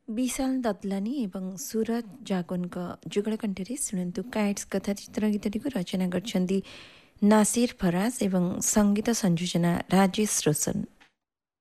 विशाल दत्लानी एवं सूरज जागोनका जुगल कण्ठरे शुणन्तु काइट्स कथाचित्र गीतटीको रचना गर्छन्ती नासिर फराज एवं सङ्गीत संयोजना राजेश रोशन।